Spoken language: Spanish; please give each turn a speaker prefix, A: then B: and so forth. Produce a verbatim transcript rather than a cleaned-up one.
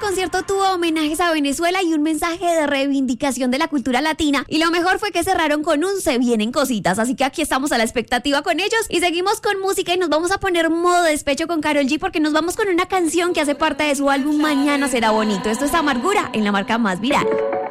A: concierto tuvo homenajes a Venezuela y un mensaje de reivindicación de la cultura latina. Y lo mejor fue que cerraron con un Se Vienen Cositas. Así que aquí estamos a la expectativa con ellos. Y seguimos con música y nos vamos a poner modo despecho con Karol G porque nos vamos con una canción que hace parte de su álbum Mañana Será Bonito. Esto es Amargura en la marca más viral.